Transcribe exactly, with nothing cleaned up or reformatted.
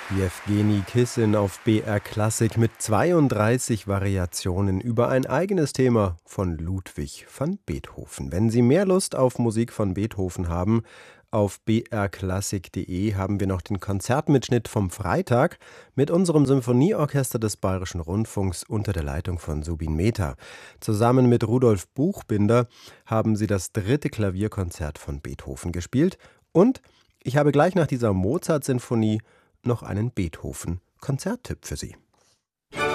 Jewgeni Kissin auf B R Klassik mit zweiunddreißig Variationen über ein eigenes Thema von Ludwig van Beethoven. Wenn Sie mehr Lust auf Musik von Beethoven haben, auf b r klassik punkt de haben wir noch den Konzertmitschnitt vom Freitag mit unserem Symphonieorchester des Bayerischen Rundfunks unter der Leitung von Subin Mehta. Zusammen mit Rudolf Buchbinder haben sie das dritte Klavierkonzert von Beethoven gespielt. Und ich habe gleich nach dieser Mozart-Sinfonie noch einen Beethoven-Konzerttipp für Sie.